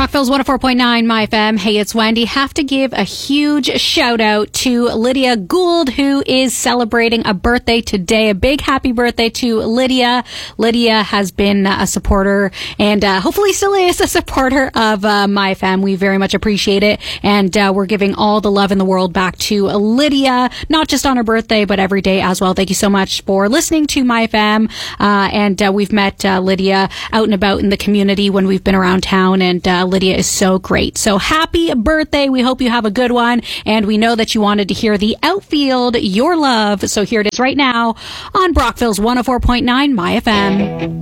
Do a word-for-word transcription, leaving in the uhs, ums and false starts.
Brockville's one oh four point nine My F M. Hey, it's Wendy. Have to give a huge shout out to Lydia Gould, who is celebrating a birthday today. A big happy birthday to Lydia. Lydia has been a supporter and uh, hopefully still is a supporter of uh, My F M. We very much appreciate it. And uh, we're giving all the love in the world back to Lydia, not just on her birthday, but every day as well. Thank you so much for listening to My F M. Uh, and uh, we've met uh, Lydia out and about in the community when we've been around town, and uh, Lydia is so great. So happy birthday. We hope you have a good one, and we know that you wanted to hear the Outfield, Your Love. So here it is right now on Brockville's one oh four point nine My F M.